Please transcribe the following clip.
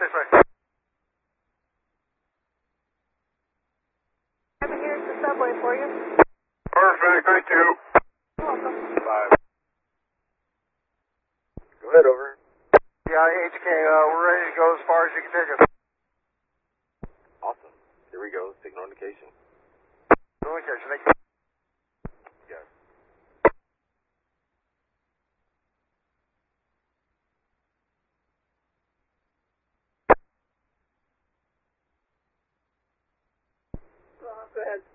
this way. Here's the subway for you. Perfect, thank you. You're welcome. Bye. Go ahead, over. Yeah, HK, we're ready to go as far as you can take us. Awesome. Here we go. Signal indication. Okay, so thank you. Yes. Go ahead.